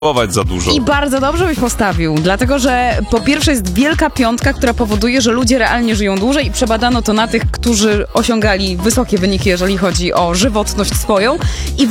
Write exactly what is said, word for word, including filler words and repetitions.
za dużo. I bardzo dobrze byś postawił, dlatego że po pierwsze jest wielka piątka, która powoduje, że ludzie realnie żyją dłużej i przebadano to na tych, którzy osiągali wysokie wyniki, jeżeli chodzi o żywotność swoją. I